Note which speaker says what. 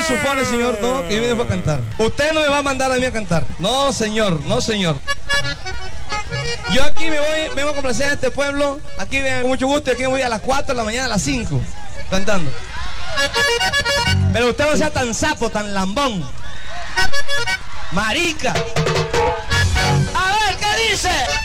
Speaker 1: se supone, señor, no, que yo vine a cantar. Usted no me va a mandar a mí a cantar. No, señor, no, señor. Yo aquí vengo a complacer a este pueblo. Aquí vengo con mucho gusto y aquí me voy a las 4 de la mañana, a las 5, cantando. Pero usted no sea tan sapo, tan lambón. Marica. A ver, ¿qué dice?